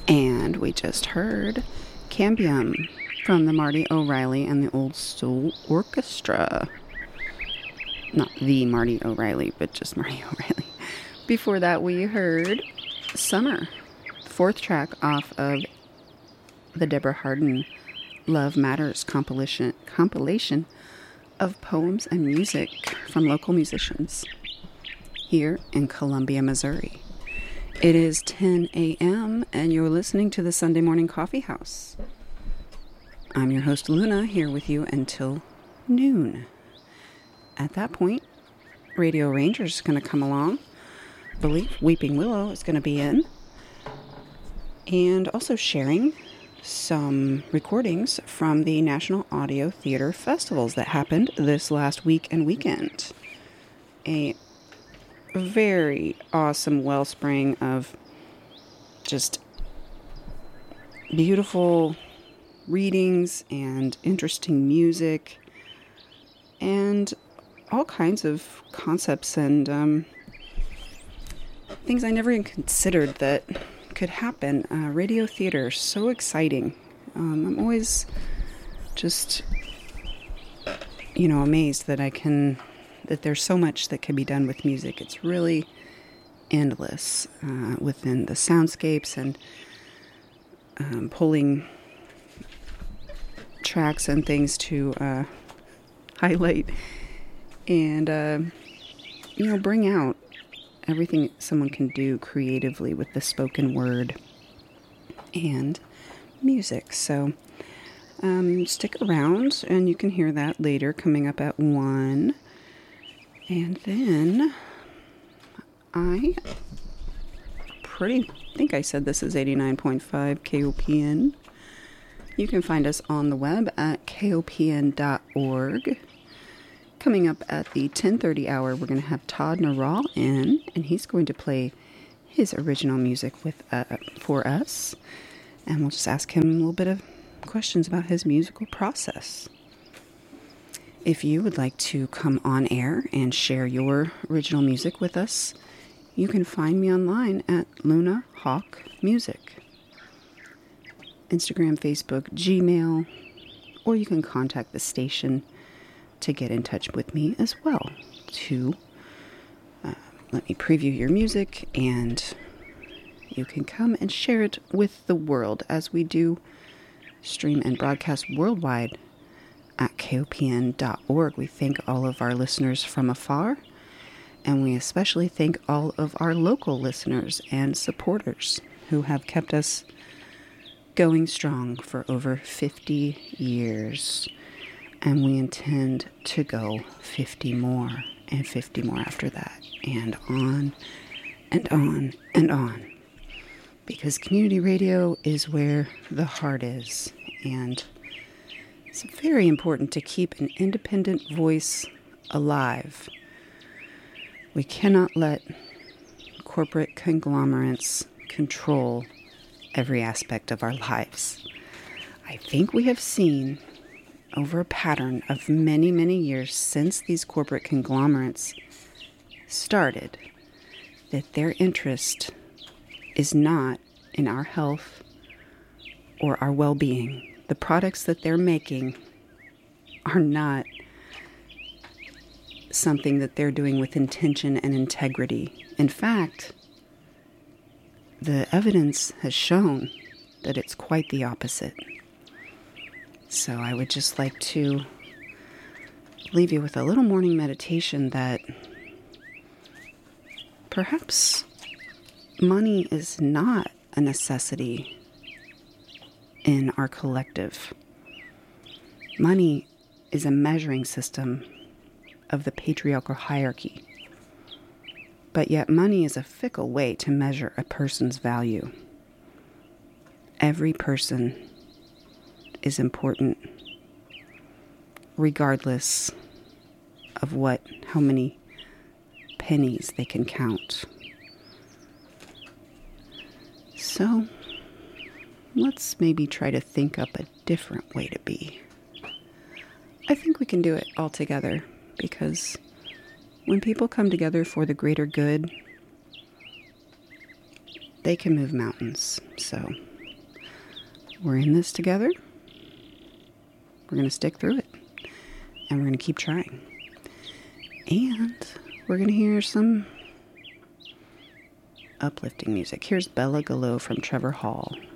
And we just heard Cambium from the Marty O'Reilly and the Old Soul Orchestra. Not the Marty O'Reilly, but just Marty O'Reilly. Before that, we heard Summer, fourth track off of the Deborah Harden Love Matters compilation of poems and music from local musicians here in Columbia, Missouri. It is 10 a.m. and you're listening to the Sunday Morning Coffee House. I'm your host, Luna, here with you until noon. At that point, Radio Ranger's going to come along. I believe Weeping Willow is going to be in. And also sharing some recordings from the National Audio Theater Festivals that happened this last week and weekend. A very awesome wellspring of just beautiful readings and interesting music and all kinds of concepts and things I never even considered that could happen. Radio theater, so exciting. I'm always just, amazed that that there's so much that can be done with music. It's really endless within the soundscapes and pulling tracks and things to highlight and, bring out everything someone can do creatively with the spoken word and music. So stick around and you can hear that later coming up at 1. And then I think I said this is 89.5 KOPN. You can find us on the web at kopn.org. Coming up at the 10:30 hour, we're going to have Todd Naral in, and he's going to play his original music for us. And we'll just ask him a little bit of questions about his musical process. If you would like to come on air and share your original music with us, you can find me online at Luna Hawk Music. Instagram, Facebook, Gmail, or you can contact the station to get in touch with me as well to let me preview your music, and you can come and share it with the world as we do stream and broadcast worldwide at kopn.org. We thank all of our listeners from afar, and we especially thank all of our local listeners and supporters who have kept us going strong for over 50 years. And we intend to go 50 more and 50 more after that, and on and on and on. Because community radio is where the heart is, and it's very important to keep an independent voice alive. We cannot let corporate conglomerates control every aspect of our lives. I think we have seen over a pattern of many, many years since these corporate conglomerates started that their interest is not in our health or our well-being. The products that they're making are not something that they're doing with intention and integrity. In fact, the evidence has shown that it's quite the opposite. So I would just like to leave you with a little morning meditation that perhaps money is not a necessity in our collective. Money is a measuring system of the patriarchal hierarchy. But yet money is a fickle way to measure a person's value. Every person is important regardless of how many pennies they can count. So let's maybe try to think up a different way to be. I think we can do it all together, because when people come together for the greater good, they can move mountains. So We're in this together. We're going to stick through it. And we're going to keep trying. And we're going to hear some uplifting music. Here's Bella Gallo from Trevor Hall